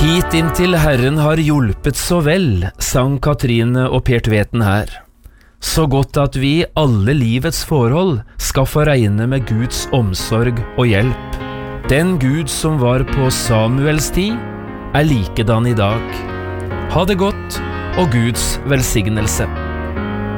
Hit inntil Herren har hjulpet så vel, sang Katrine og Per Tveten her. Så godt at vi i alle livets forhold skal få regne med Guds omsorg og hjelp. Den Gud som var på Samuels tid, likedan i dag. Ha det godt, og Guds velsignelse.